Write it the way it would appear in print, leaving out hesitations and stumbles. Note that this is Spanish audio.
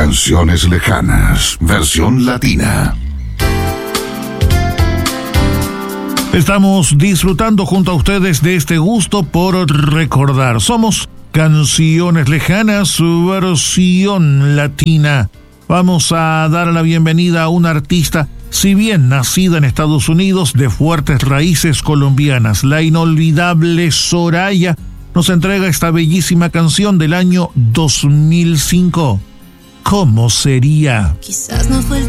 Canciones lejanas, versión latina. Estamos disfrutando junto a ustedes de este gusto por recordar. Somos Canciones Lejanas, versión latina. Vamos a dar la bienvenida a una artista, si bien nacida en Estados Unidos, de fuertes raíces colombianas. La inolvidable Soraya nos entrega esta bellísima canción del año 2005. ¿Cómo sería? Quizás no fue el